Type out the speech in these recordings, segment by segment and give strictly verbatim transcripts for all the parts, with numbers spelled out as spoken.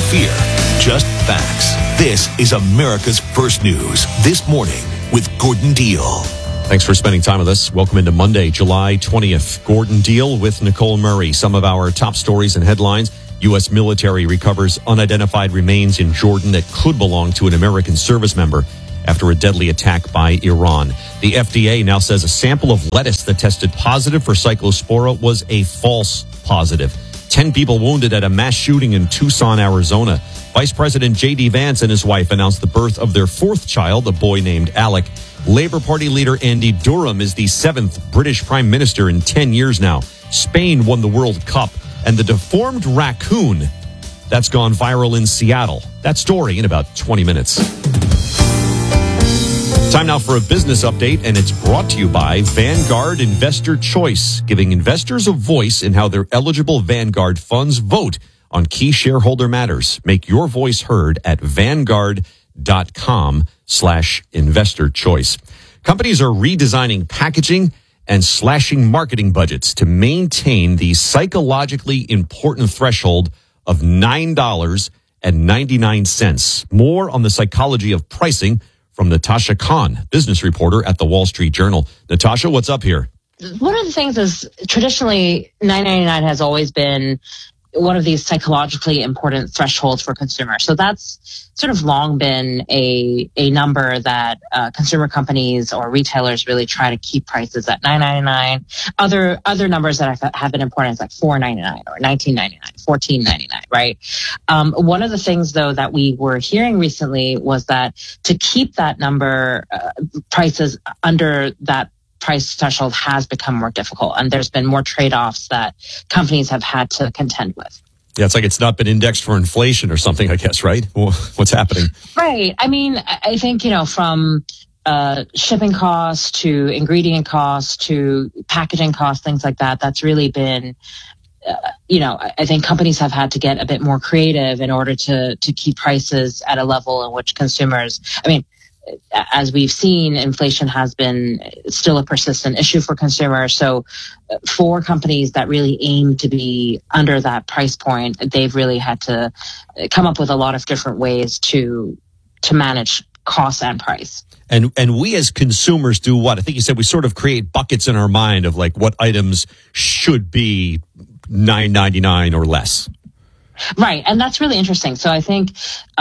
fear, just facts. This is America's First News This Morning with Gordon Deal. Thanks for spending time with us. Welcome into Monday, July twentieth. Gordon Deal with Nicole Murray. Some of our top stories and headlines. U S military recovers unidentified remains in Jordan that could belong to an American service member after a deadly attack by Iran. The F D A now says a sample of lettuce that tested positive for Cyclospora was a false positive. Ten people wounded at a mass shooting in Tucson, Arizona. Vice President J D Vance and his wife announced the birth of their fourth child, a boy named Alec. Labour Party leader Andy Durham is the seventh British Prime Minister in ten years now. Spain won the World Cup. And the deformed raccoon that's gone viral in Seattle. That story in about twenty minutes. Time now for a business update, and it's brought to you by Vanguard Investor Choice, giving investors a voice in how their eligible Vanguard funds vote on key shareholder matters. Make your voice heard at vanguard.com slash investor choice. Companies are redesigning packaging and slashing marketing budgets to maintain the psychologically important threshold of nine dollars and ninety-nine cents. More on the psychology of pricing from Natasha Khan, business reporter at the Wall Street Journal. Natasha, what's up here? One of the things is traditionally nine ninety-nine has always been one of these psychologically important thresholds for consumers. So that's sort of long been a a number that uh, consumer companies or retailers really try to keep prices at nine ninety-nine. Other other numbers that have, have been important is like four ninety-nine or nineteen ninety-nine, fourteen ninety-nine, right? Um, one of the things though that we were hearing recently was that to keep that number uh, prices under that price threshold has become more difficult, and there's been more trade-offs that companies have had to contend with. Yeah, it's like it's not been indexed for inflation or something, I guess, right? What's happening? Right. I mean, I think, you know, from uh, shipping costs to ingredient costs to packaging costs, things like that, that's really been, uh, you know, I think companies have had to get a bit more creative in order to to keep prices at a level in which consumers, I mean, as we've seen, inflation has been still a persistent issue for consumers. So for companies that really aim to be under that price point, they've really had to come up with a lot of different ways to to manage cost and price. And and we as consumers do what? I think you said we sort of create buckets in our mind of like what items should be nine ninety-nine or less. Right. And that's really interesting. So I think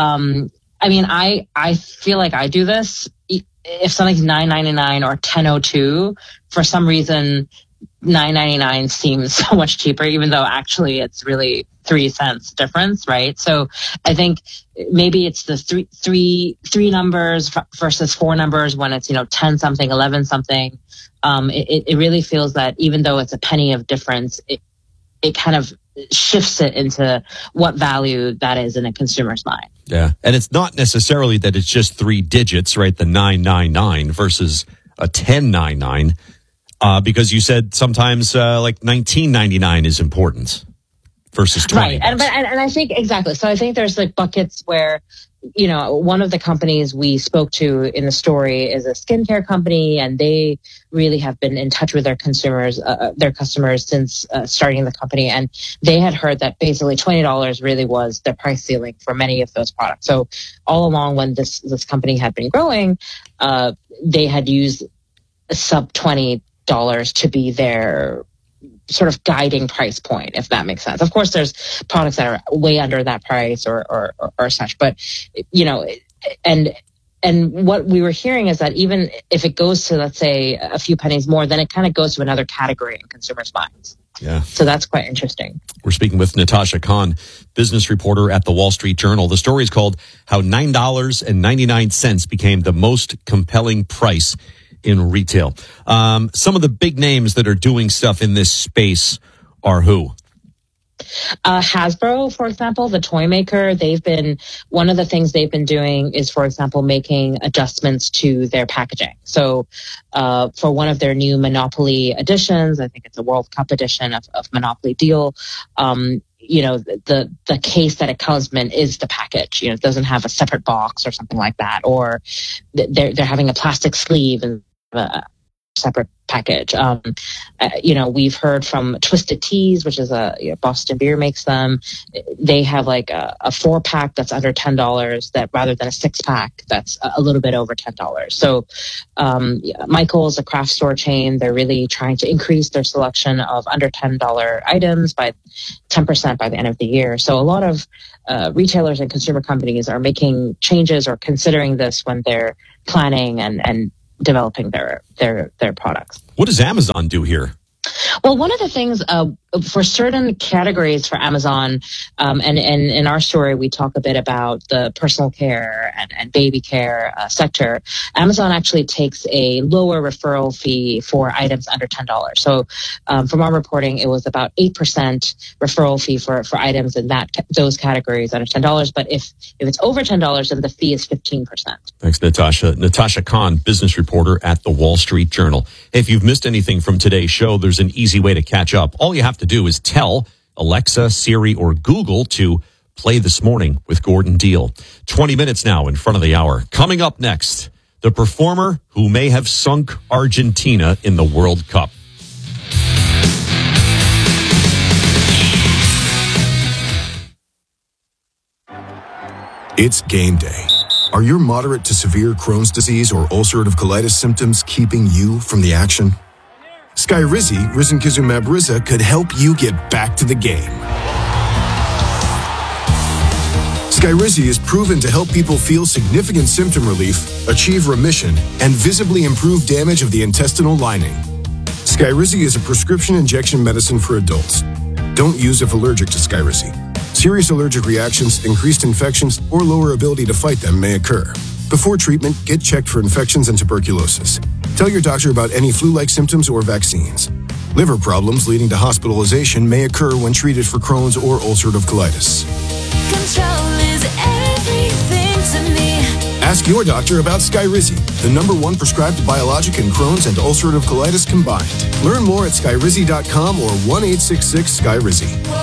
um I mean, I, I feel like I do this. If something's nine ninety-nine or ten oh two, for some reason, nine ninety-nine seems so much cheaper, even though actually it's really three cents difference, right? So I think maybe it's the three, three, three numbers versus four numbers when it's, you know, ten something, eleven something. Um, it, it really feels that even though it's a penny of difference, it, it kind of shifts it into what value that is in a consumer's mind. Yeah. And it's not necessarily that it's just three digits, right? The nine ninety-nine versus a ten ninety-nine, uh, because you said sometimes uh, like nineteen ninety-nine is important versus twenty. Right. And, but, and, and I think exactly. So I think there's like buckets where, you know, one of the companies we spoke to in the story is a skincare company, and they really have been in touch with their consumers, uh, their customers since uh, starting the company. And they had heard that basically twenty dollars really was their price ceiling for many of those products. So all along when this, this company had been growing, uh, they had used sub twenty dollars to be their sort of guiding price point, if that makes sense. Of course, there's products that are way under that price or, or, or, or such, but, you know, and, and what we were hearing is that even if it goes to, let's say, a few pennies more, then it kind of goes to another category in consumers' minds. Yeah. So that's quite interesting. We're speaking with Natasha Khan, business reporter at the Wall Street Journal. The story is called How nine dollars and ninety-nine cents Became the Most Compelling Price in Retail. Um, some of the big names that are doing stuff in this space are who? Uh, Hasbro, for example, the toy maker, they've been, one of the things they've been doing is, for example, making adjustments to their packaging. So uh, for one of their new Monopoly editions, I think it's a World Cup edition of, of Monopoly Deal, um, you know, the the case that it comes in is the package. You know, it doesn't have a separate box or something like that, or they're they're having a plastic sleeve and uh, separate package. Um, uh, you know, we've heard from Twisted Teas, which is a you know, Boston Beer makes them. They have like a, a four pack that's under ten dollars that rather than a six pack that's a little bit over ten dollars. So, um, yeah, Michael's, a craft store chain, they're really trying to increase their selection of under ten dollars items by ten percent by the end of the year. So a lot of uh, retailers and consumer companies are making changes or considering this when they're planning and, and developing their their their products. What does Amazon do here? Well, one of the things uh, for certain categories for Amazon, um, and, and in our story, we talk a bit about the personal care and, and baby care uh, sector. Amazon actually takes a lower referral fee for items under ten dollars. So um, from our reporting, it was about eight percent referral fee for, for items in that those categories under ten dollars. But if, if it's over ten dollars, then the fee is fifteen percent. Thanks, Natasha. Natasha Khan, business reporter at the Wall Street Journal. Hey, if you've missed anything from today's show, there's an easy way to catch up. All you have to do is tell Alexa, Siri, or Google to play This Morning with Gordon Deal. twenty minutes now in front of the hour. Coming up next, the performer who may have sunk Argentina in the World Cup. It's game day. Are your moderate to severe Crohn's disease or ulcerative colitis symptoms keeping you from the action? Skyrizi, risankizumab Riza, could help you get back to the game. Skyrizi is proven to help people feel significant symptom relief, achieve remission, and visibly improve damage of the intestinal lining. Skyrizi is a prescription injection medicine for adults. Don't use if allergic to Skyrizi. Serious allergic reactions, increased infections, or lower ability to fight them may occur. Before treatment, get checked for infections and tuberculosis. Tell your doctor about any flu-like symptoms or vaccines. Liver problems leading to hospitalization may occur when treated for Crohn's or ulcerative colitis. Control is everything to me. Ask your doctor about Skyrizi, the number one prescribed biologic in Crohn's and ulcerative colitis combined. Learn more at skyrizi dot com or one eight six six Skyrizi.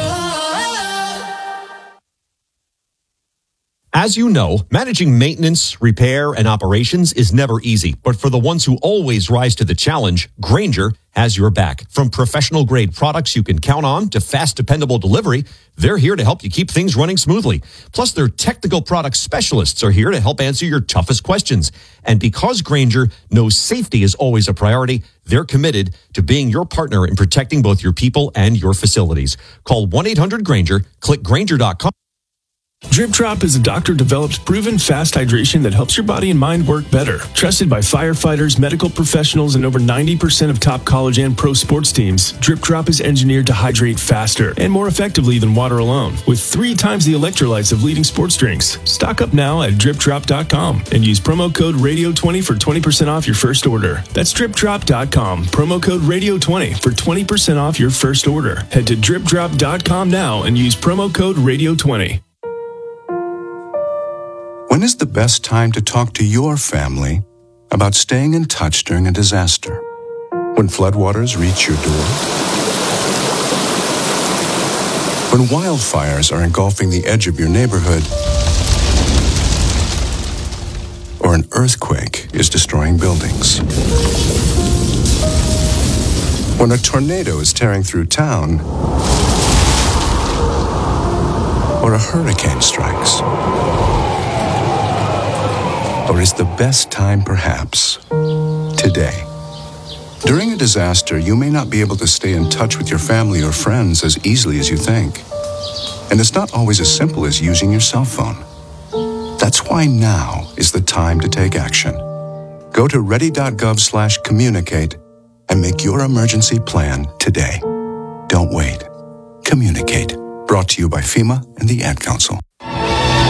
As you know, managing maintenance, repair, and operations is never easy. But for the ones who always rise to the challenge, Grainger has your back. From professional-grade products you can count on to fast, dependable delivery, they're here to help you keep things running smoothly. Plus, their technical product specialists are here to help answer your toughest questions. And because Grainger knows safety is always a priority, they're committed to being your partner in protecting both your people and your facilities. Call one eight hundred Grainger, click Grainger dot com. Drip Drop is a doctor-developed, proven fast hydration that helps your body and mind work better. Trusted by firefighters, medical professionals, and over ninety percent of top college and pro sports teams, Drip Drop is engineered to hydrate faster and more effectively than water alone, with three times the electrolytes of leading sports drinks. Stock up now at drip drop dot com and use promo code radio twenty for twenty percent off your first order. That's drip drop dot com, promo code radio twenty for twenty percent off your first order. Head to drip drop dot com now and use promo code radio twenty. When is the best time to talk to your family about staying in touch during a disaster? When floodwaters reach your door? When wildfires are engulfing the edge of your neighborhood? Or an earthquake is destroying buildings? When a tornado is tearing through town? Or a hurricane strikes? Or is the best time perhaps today? During a disaster, you may not be able to stay in touch with your family or friends as easily as you think. And it's not always as simple as using your cell phone. That's why now is the time to take action. Go to ready dot gov slash communicate and make your emergency plan today. Don't wait. Communicate. Brought to you by FEMA and the Ad Council.